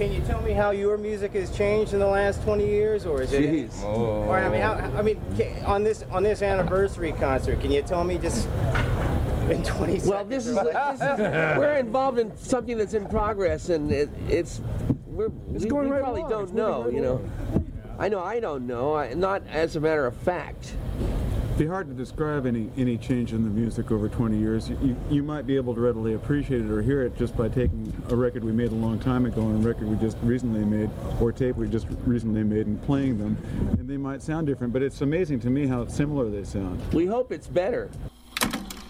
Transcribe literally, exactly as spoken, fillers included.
can you tell me how your music has changed in the last twenty years, or is it? Jeez. Oh. Or I mean, how, I mean, on this on this anniversary concert, can you tell me just in twenty seconds? Well, this is, this is we're involved in something that's in progress, and it, it's we're It's we, going we right probably along. It's don't know. moving right You know, along. I know I don't know. I, not as a matter of fact. It'd be hard to describe any any change in the music over twenty years. You, you, you might be able to readily appreciate it or hear it just by taking a record we made a long time ago and a record we just recently made, or tape we just recently made, and playing them, and they might sound different, but it's amazing to me how similar they sound. We hope it's better.